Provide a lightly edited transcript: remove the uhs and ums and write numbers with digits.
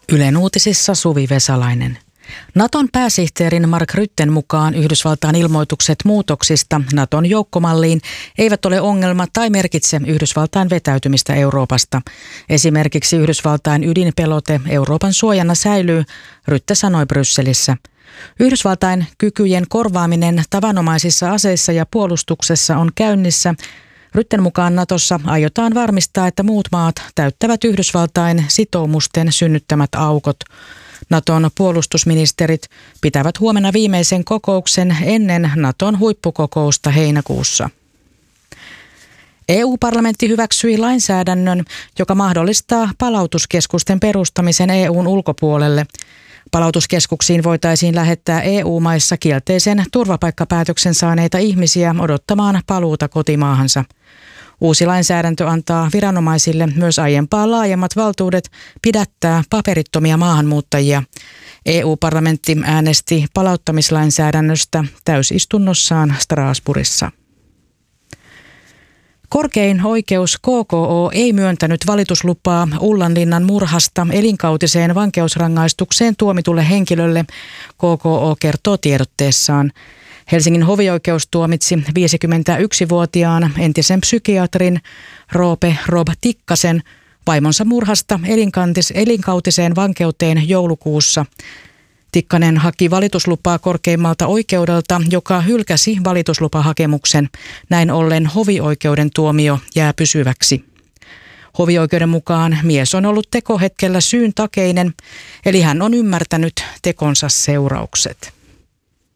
Ylen uutisissa Suvi Vesalainen. Naton pääsihteerin Mark Rutten mukaan Yhdysvaltain ilmoitukset muutoksista Naton joukkomalliin eivät ole ongelma tai merkitse Yhdysvaltain vetäytymistä Euroopasta. Esimerkiksi Yhdysvaltain ydinpelote Euroopan suojana säilyy, Rutte sanoi Brysselissä. Yhdysvaltain kykyjen korvaaminen tavanomaisissa aseissa ja puolustuksessa on käynnissä. Rutten mukaan Natossa aiotaan varmistaa, että muut maat täyttävät Yhdysvaltain sitoumusten synnyttämät aukot. Naton puolustusministerit pitävät huomenna viimeisen kokouksen ennen Naton huippukokousta heinäkuussa. EU-parlamentti hyväksyi lainsäädännön, joka mahdollistaa palautuskeskusten perustamisen EUn ulkopuolelle. Palautuskeskuksiin voitaisiin lähettää EU-maissa kielteisen turvapaikkapäätöksen saaneita ihmisiä odottamaan paluuta kotimaahansa. Uusi lainsäädäntö antaa viranomaisille myös aiempaa laajemmat valtuudet pidättää paperittomia maahanmuuttajia. EU-parlamentti äänesti palauttamislainsäädännöstä täysistunnossaan Strasbourgissa. Korkein oikeus KKO ei myöntänyt valituslupaa Ullanlinnan murhasta elinkautiseen vankeusrangaistukseen tuomitulle henkilölle, KKO kertoo tiedotteessaan. Helsingin hovioikeus tuomitsi 51-vuotiaan entisen psykiatrin Roope Rob Tikkasen vaimonsa murhasta elinkautiseen vankeuteen joulukuussa. Tikkanen haki valituslupaa korkeimmalta oikeudelta, joka hylkäsi valituslupahakemuksen. Näin ollen hovioikeuden tuomio jää pysyväksi. Hovioikeuden mukaan mies on ollut tekohetkellä syyntakeinen, eli hän on ymmärtänyt tekonsa seuraukset.